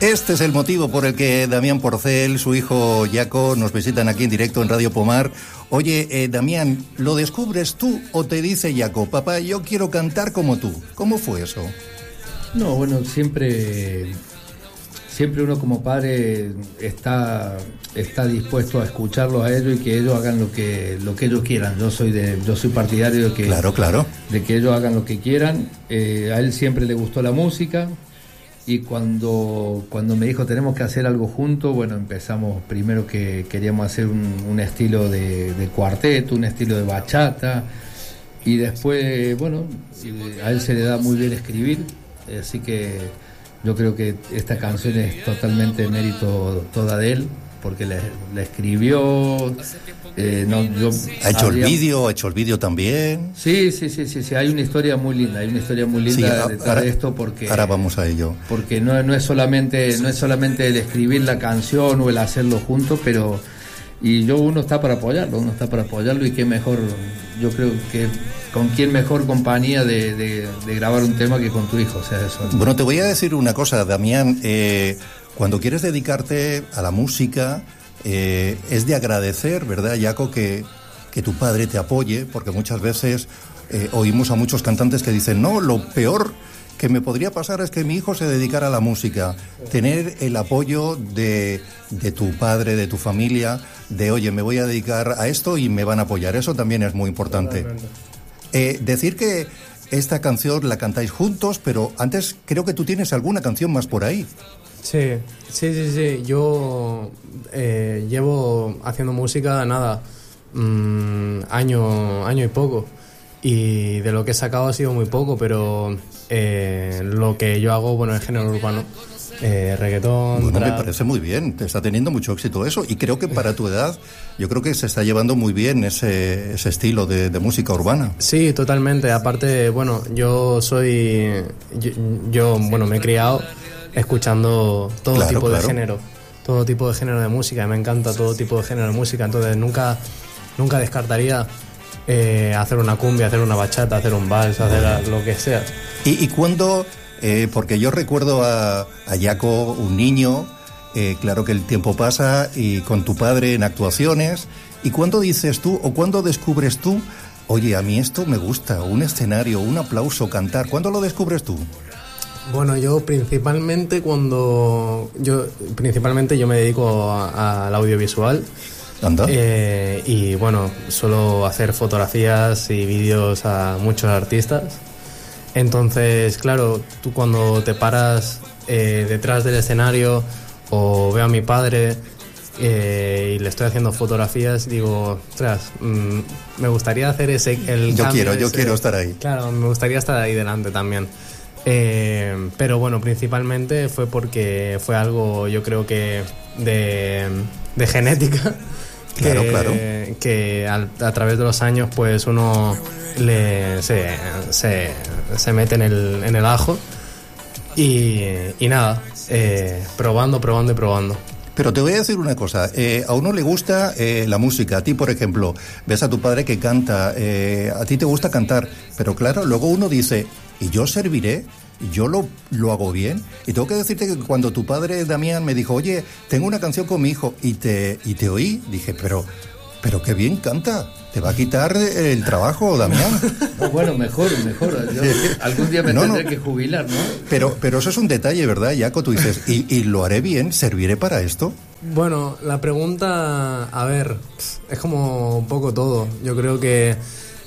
Este es el motivo por el que Damián Porcel, su hijo Jaco, nos visitan aquí en directo en Radio Pomar. Oye, Damián, ¿lo descubres tú o te dice Jaco, papá, yo quiero cantar como tú? ¿Cómo fue eso? No, bueno, siempre uno como padre está dispuesto a escucharlos a ellos y que ellos hagan lo que ellos quieran. Yo soy partidario de que Claro. de que ellos hagan lo que quieran. A él siempre le gustó la música y cuando me dijo tenemos que hacer algo juntos, bueno, empezamos primero que queríamos hacer un estilo de cuarteto, un estilo de bachata, y después, bueno, a él se le da muy bien escribir, así que yo creo que esta canción es totalmente mérito toda de él, porque la escribió. ¿Ha hecho el vídeo también? Sí, hay una historia muy linda, sí, detrás de esto, porque ahora vamos a ello. Porque no es solamente el escribir la canción o el hacerlo juntos, pero uno está para apoyarlo, y qué mejor, yo creo que con quién mejor compañía de grabar un tema que con tu hijo, o sea, eso. Bueno, te voy a decir una cosa, Damián, cuando quieres dedicarte a la música, es de agradecer, ¿verdad, Jaco, que tu padre te apoye? Porque muchas veces oímos a muchos cantantes que dicen, no, lo peor que me podría pasar es que mi hijo se dedicara a la música. Tener el apoyo de tu padre, de tu familia, de, oye, me voy a dedicar a esto y me van a apoyar, eso también es muy importante. Decir que esta canción la cantáis juntos, pero antes creo que tú tienes alguna canción más por ahí. Sí. Yo llevo haciendo música, año y poco. Y de lo que he sacado ha sido muy poco, pero lo que yo hago, bueno, es género urbano. Reggaetón, bueno, trap. Me parece muy bien, te está teniendo mucho éxito eso, y creo que para tu edad yo creo que se está llevando muy bien ese estilo de música urbana. Sí, totalmente. Aparte, bueno, yo me he criado escuchando todo tipo de género de música, me encanta todo tipo de género de música, entonces nunca descartaría hacer una cumbia, hacer una bachata, hacer un vals, hacer lo que sea. ¿Y cuándo? Porque yo recuerdo a Jaco, un niño, claro que el tiempo pasa, y con tu padre en actuaciones, ¿y cuándo dices tú o cuándo descubres tú, oye, a mí esto me gusta, un escenario, un aplauso, cantar? ¿Cuándo lo descubres tú? Bueno, yo principalmente yo me dedico al audiovisual. ¿Anda? Y bueno, suelo hacer fotografías y vídeos a muchos artistas. Entonces, claro, tú cuando te paras detrás del escenario o veo a mi padre y le estoy haciendo fotografías, digo, ostras, me gustaría hacer yo quiero estar ahí. Claro, me gustaría estar ahí delante también. Pero bueno, principalmente fue porque fue algo, yo creo que de genética. Claro. Que a través de los años pues uno se mete en el ajo y nada, probando. Pero te voy a decir una cosa, a uno le gusta la música, a ti por ejemplo, ves a tu padre que canta, a ti te gusta cantar, pero claro, luego uno dice, ¿y yo serviré? ¿Yo lo hago bien? Y tengo que decirte que cuando tu padre, Damián, me dijo, oye, tengo una canción con mi hijo, y te oí, dije, pero qué bien canta, te va a quitar el trabajo, Damián. Bueno, mejor. Yo algún día me tendré que jubilar, ¿no? Pero eso es un detalle, ¿verdad, Jaco? Tú dices, ¿y lo haré bien? ¿Serviré para esto? Bueno, la pregunta, a ver, es como un poco todo. Yo creo que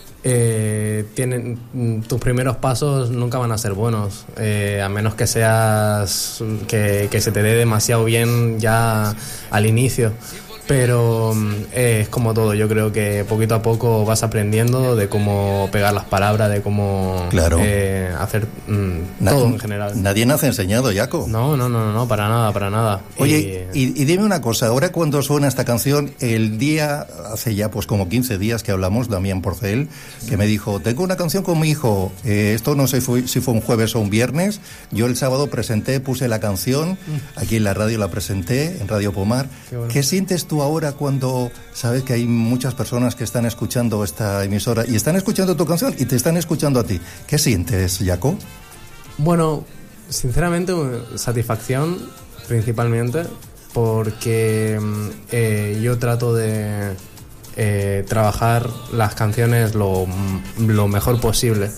tus primeros pasos nunca van a ser buenos, a menos que seas que se te dé demasiado bien ya al inicio. Pero es como todo, yo creo que poquito a poco vas aprendiendo de cómo pegar las palabras, de cómo hacer todo en general. Nadie nace enseñado, Jaco. No, para nada. Oye, y dime una cosa, ahora cuando suena esta canción, el día, hace ya pues como 15 días que hablamos, Damián Porcel, que me dijo, tengo una canción con mi hijo, esto no sé si fue un jueves o un viernes, yo el sábado puse la canción, aquí en la radio la presenté, en Radio Pomar. Bueno. ¿Qué sientes tú ahora cuando sabes que hay muchas personas que están escuchando esta emisora y están escuchando tu canción y te están escuchando a ti? ¿Qué sientes, Jaco? Bueno, sinceramente, satisfacción principalmente, porque yo trato de trabajar las canciones lo mejor posible.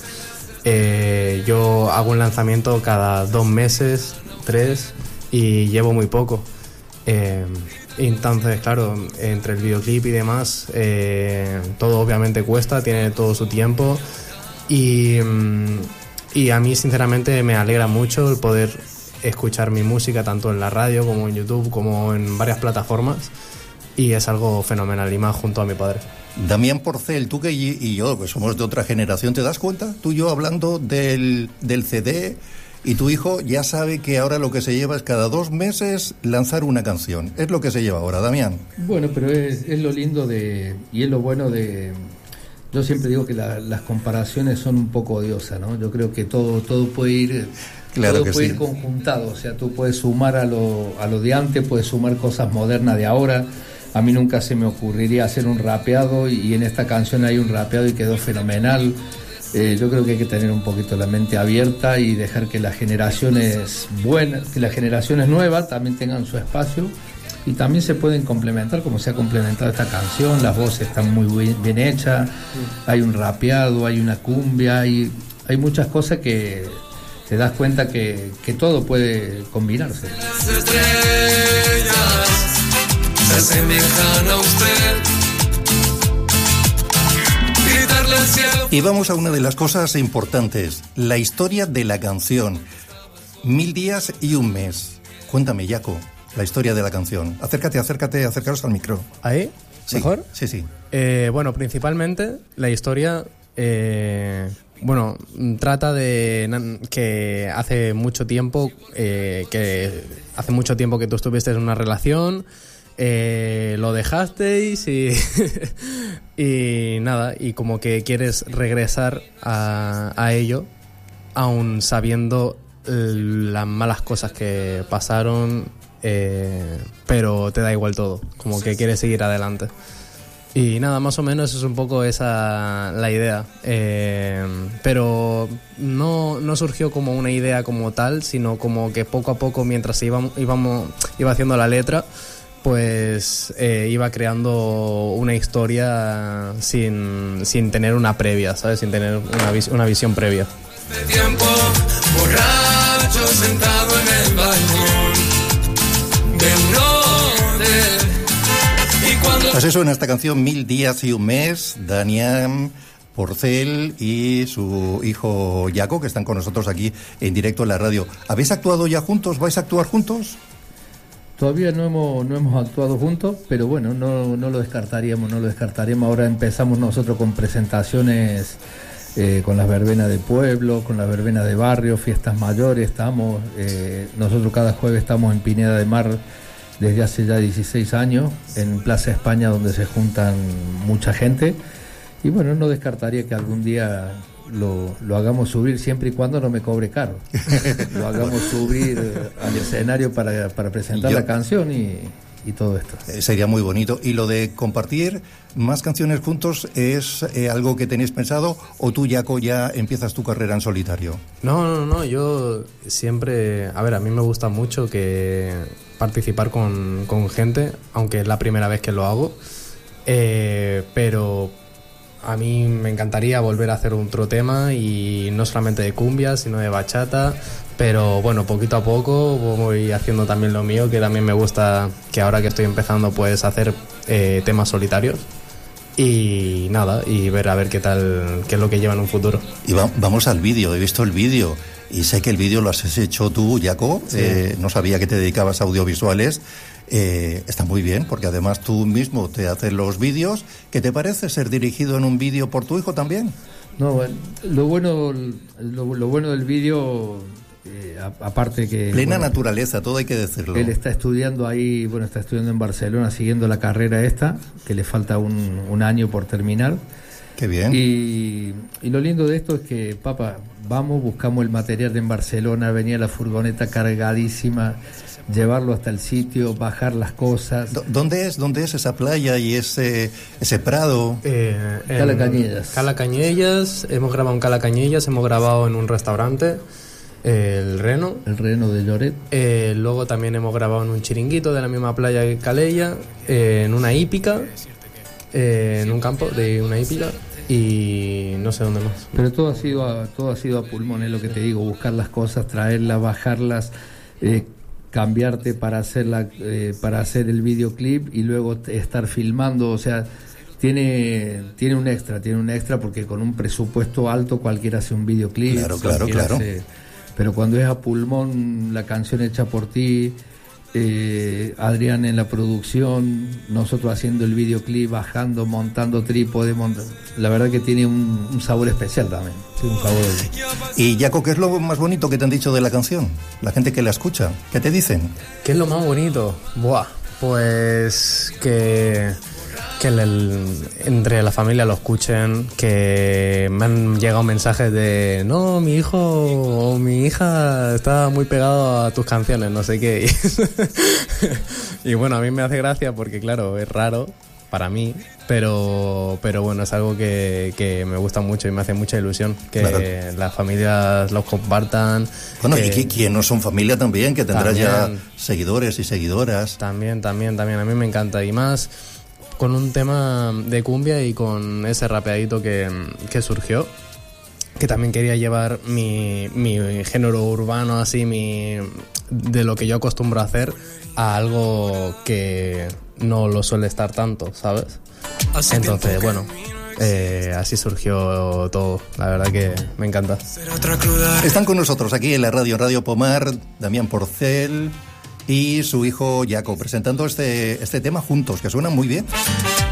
Yo hago un lanzamiento cada 2 meses, 3, y llevo muy poco. Entonces, claro, entre el videoclip y demás, todo obviamente cuesta, tiene todo su tiempo, y a mí sinceramente me alegra mucho el poder escuchar mi música tanto en la radio como en YouTube como en varias plataformas, y es algo fenomenal, y más junto a mi padre. Damián Porcel, tú que y yo, que somos de otra generación, ¿te das cuenta? Tú y yo hablando del CD, y tu hijo ya sabe que ahora lo que se lleva es cada 2 meses lanzar una canción. Es lo que se lleva ahora, Damián. Bueno, pero es lo lindo y es lo bueno de... Yo siempre digo que las comparaciones son un poco odiosas, ¿no? Yo creo que todo puede ir... Claro, todo que puede sí. ir conjuntado, o sea, tú puedes sumar a lo de antes, puedes sumar cosas modernas de ahora. A mí nunca se me ocurriría hacer un rapeado, y en esta canción hay un rapeado y quedó fenomenal. Yo creo que hay que tener un poquito la mente abierta y dejar que las generaciones buenas, que las generaciones nuevas también tengan su espacio, y también se pueden complementar como se ha complementado esta canción. Las voces están muy bien hechas, hay un rapeado, hay una cumbia, hay muchas cosas que te das cuenta que todo puede combinarse. Las estrellas se asemejan a usted. Gritarle al cielo. Y vamos a una de las cosas importantes, la historia de la canción. 1000 días y un mes. Cuéntame, Jaco, la historia de la canción. Acércaros al micro. ¿Ahí? Sí, ¿Mejor? Sí. Bueno, principalmente la historia... trata de que hace mucho tiempo que tú estuviste en una relación, lo dejasteis y nada, y como que quieres regresar a ello, aun sabiendo las malas cosas que pasaron, pero te da igual todo, como que quieres seguir adelante. Y nada, más o menos es un poco esa la idea, pero no surgió como una idea como tal, sino como que poco a poco, mientras iba haciendo la letra, pues iba creando una historia sin tener una previa, ¿sabes? Sin tener una visión previa. De tiempo, borracho sentado en el balcón de un hotel. Pues eso, en esta canción 1000 días y un mes, Damián Porcel y su hijo Jaco, que están con nosotros aquí en directo en la radio. ¿Habéis actuado ya juntos? ¿Vais a actuar juntos? Todavía no hemos actuado juntos, pero bueno, no lo descartaríamos. Ahora empezamos nosotros con presentaciones, con las verbenas de pueblo, con las verbenas de barrio, fiestas mayores. Nosotros cada jueves estamos en Pineda de Mar desde hace ya 16 años, en Plaza España, donde se juntan mucha gente. Y bueno, no descartaría que algún día lo hagamos subir, siempre y cuando no me cobre caro. Lo hagamos subir al escenario para presentar la canción y todo esto. Sería muy bonito. ¿Y lo de compartir más canciones juntos es algo que tenéis pensado, o tú, Jaco, ya empiezas tu carrera en solitario? No, yo siempre... A ver, a mí me gusta mucho participar con gente, aunque es la primera vez que lo hago, pero a mí me encantaría volver a hacer otro tema, y no solamente de cumbia, sino de bachata, pero bueno, poquito a poco voy haciendo también lo mío, que también me gusta, que ahora que estoy empezando pues hacer temas solitarios, y nada, y ver a ver qué es lo que lleva en un futuro. Y vamos al vídeo. He visto el vídeo y sé que el vídeo lo has hecho tú, Jaco. Sí. No sabía que te dedicabas a audiovisuales. Está muy bien, porque además tú mismo te haces los vídeos. ¿Qué te parece ser dirigido en un vídeo por tu hijo también? No, bueno, lo bueno del vídeo, aparte que... Plena naturaleza, todo hay que decirlo. Él está estudiando ahí, está estudiando en Barcelona, siguiendo la carrera esta, que le falta un año por terminar. Qué bien. Y lo lindo de esto es que, papá, buscamos el material en Barcelona, venía la furgoneta cargadísima, llevarlo hasta el sitio, bajar las cosas. ¿Dónde es esa playa y ese prado? Cala Cañellas. Cala Cañellas, hemos grabado en Cala Cañellas, hemos grabado en un restaurante, El Reno. El Reno de Lloret. Luego también hemos grabado en un chiringuito de la misma playa que Calella, en una hípica, en un campo de una hípica, y no sé dónde más. Pero todo ha sido a pulmón, es lo que te digo, buscar las cosas, traerlas, bajarlas, cambiarte para hacer el videoclip y luego estar filmando, o sea, tiene un extra porque con un presupuesto alto cualquiera hace un videoclip. Claro. Pero cuando es a pulmón, la canción hecha por ti, Adrián en la producción, nosotros haciendo el videoclip, bajando, montando trípode, la verdad que tiene un sabor especial también. Sí, un sabor. Y Jaco, ¿qué es lo más bonito que te han dicho de la canción? La gente que la escucha, ¿qué te dicen? ¿Qué es lo más bonito? Pues que entre la familia lo escuchen, que me han llegado mensajes de no, mi hijo o mi hija está muy pegado a tus canciones, no sé qué. Y bueno, a mí me hace gracia porque claro, es raro para mí, pero bueno, es algo que me gusta mucho y me hace mucha ilusión que las familias los compartan. Bueno, y quien no son familia también, que tendrás ya seguidores y seguidoras. También, a mí me encanta, y más con un tema de cumbia y con ese rapeadito que surgió, que también quería llevar mi género urbano, así, de lo que yo acostumbro a hacer, a algo que no lo suele estar tanto, ¿sabes? Entonces, bueno, así surgió todo. La verdad que me encanta. Están con nosotros aquí en la Radio Pomar, Damián Porcel y su hijo Jaco, presentando este tema juntos, que suena muy bien.